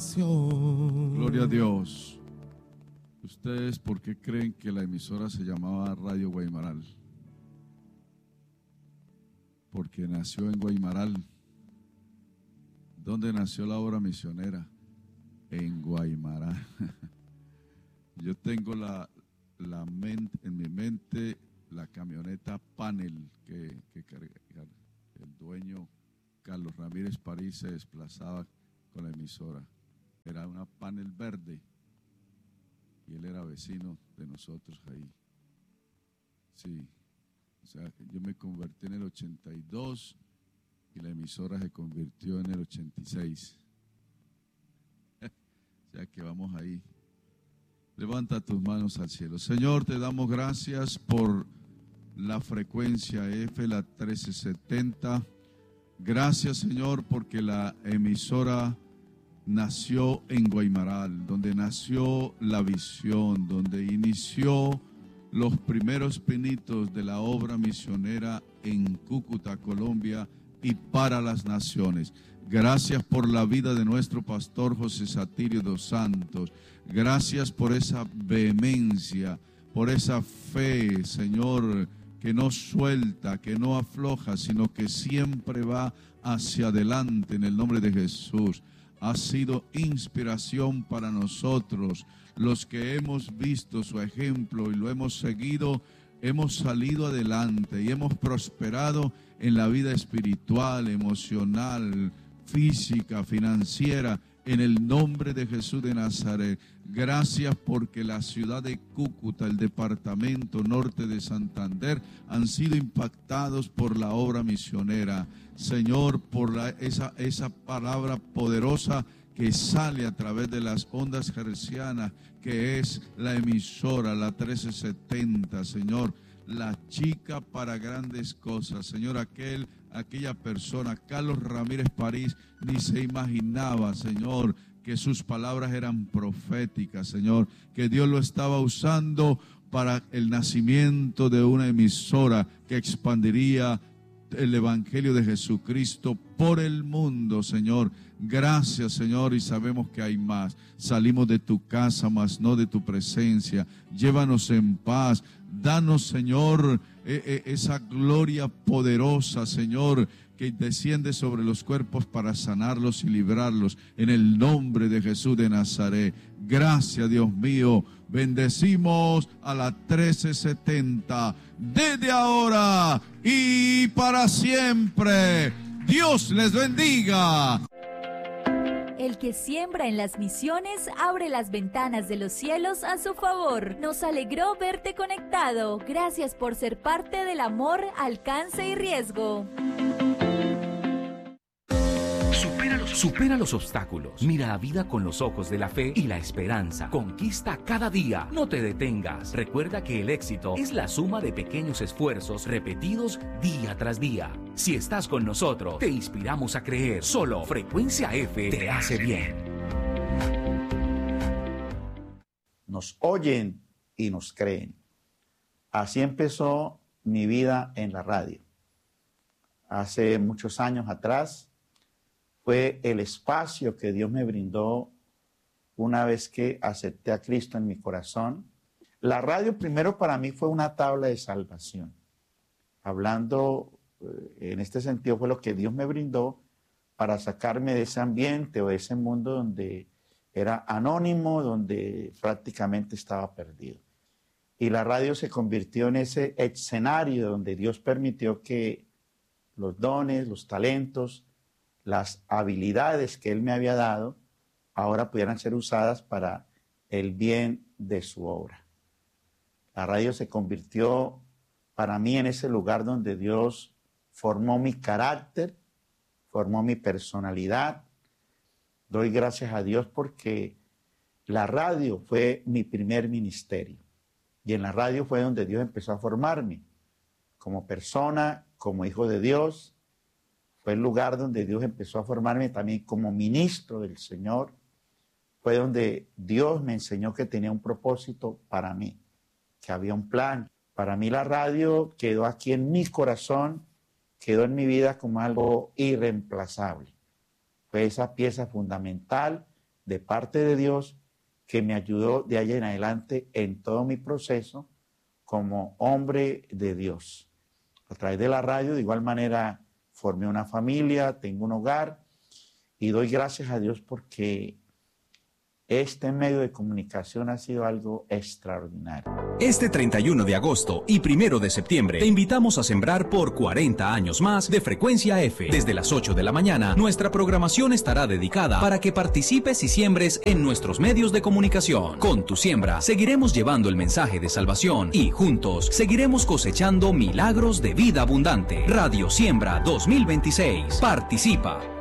salvación. Gloria a Dios. ¿Ustedes por qué creen que la emisora se llamaba Radio Guaymaral? Porque nació en Guaymaral. ¿Dónde nació la obra misionera? En Guaymaral. Yo tengo en mi mente la camioneta panel que el dueño Carlos Ramírez París se desplazaba con la emisora. Era una panel verde y él era vecino de nosotros ahí. Sí, o sea, yo me convertí en el 82 y la emisora se convirtió en el 86. O sea que vamos ahí. Levanta tus manos al cielo. Señor, te damos gracias por la frecuencia F, la 1370. Gracias, Señor, porque la emisora nació en Guaymaral, donde nació la visión, donde inició los primeros pinitos de la obra misionera en Cúcuta, Colombia, y para las naciones. Gracias por la vida de nuestro pastor José Satirio dos Santos. Gracias por esa vehemencia, por esa fe, Señor, que no suelta, que no afloja, sino que siempre va hacia adelante en el nombre de Jesús. Ha sido inspiración para nosotros, los que hemos visto su ejemplo y lo hemos seguido. Hemos salido adelante y hemos prosperado en la vida espiritual, emocional, física, financiera, en el nombre de Jesús de Nazaret. Gracias porque la ciudad de Cúcuta, el departamento norte de Santander, han sido impactados por la obra misionera. Señor, por esa palabra poderosa que sale a través de las ondas hercianas, que es la emisora, la 1370, Señor, la chica para grandes cosas. Señor, aquella persona, Carlos Ramírez París, ni se imaginaba, Señor, que sus palabras eran proféticas, Señor, que Dios lo estaba usando para el nacimiento de una emisora que expandiría el Evangelio de Jesucristo por el mundo, Señor. Gracias, Señor, y sabemos que hay más. Salimos de tu casa, mas no de tu presencia. Llévanos en paz. Danos, Señor, esa gloria poderosa, Señor, que desciende sobre los cuerpos para sanarlos y librarlos en el nombre de Jesús de Nazaret. Gracias, Dios mío. Bendecimos a la 1370 desde ahora y para siempre. Dios les bendiga. El que siembra en las misiones abre las ventanas de los cielos a su favor. Nos alegró verte conectado. Gracias por ser parte del amor, alcance y riesgo. Supera los obstáculos. Mira la vida con los ojos de la fe y la esperanza. Conquista cada día. No te detengas. Recuerda que el éxito es la suma de pequeños esfuerzos repetidos día tras día. Si estás con nosotros, te inspiramos a creer. Solo Frecuencia F te hace bien. Nos oyen y nos creen. Así empezó mi vida en la radio. Hace muchos años atrás, fue el espacio que Dios me brindó una vez que acepté a Cristo en mi corazón. La radio primero para mí fue una tabla de salvación. Hablando en este sentido fue lo que Dios me brindó para sacarme de ese ambiente o de ese mundo donde era anónimo, donde prácticamente estaba perdido. Y la radio se convirtió en ese escenario donde Dios permitió que los dones, los talentos, las habilidades que Él me había dado, ahora pudieran ser usadas para el bien de su obra. La radio se convirtió para mí en ese lugar donde Dios formó mi carácter, formó mi personalidad. Doy gracias a Dios porque la radio fue mi primer ministerio. Y en la radio fue donde Dios empezó a formarme como persona, como hijo de Dios. Fue el lugar donde Dios empezó a formarme también como ministro del Señor. Fue donde Dios me enseñó que tenía un propósito para mí, que había un plan. Para mí la radio quedó aquí en mi corazón, quedó en mi vida como algo irreemplazable. Fue esa pieza fundamental de parte de Dios que me ayudó de ahí en adelante en todo mi proceso como hombre de Dios. A través de la radio, de igual manera, formé una familia, tengo un hogar y doy gracias a Dios porque este medio de comunicación ha sido algo extraordinario. Este 31 de agosto y 1 de septiembre te invitamos a sembrar por 40 años más de Frecuencia F. Desde las 8 de la mañana, nuestra programación estará dedicada para que participes y siembres en nuestros medios de comunicación. Con tu siembra, seguiremos llevando el mensaje de salvación y juntos seguiremos cosechando milagros de vida abundante. Radio Siembra 2026. Participa.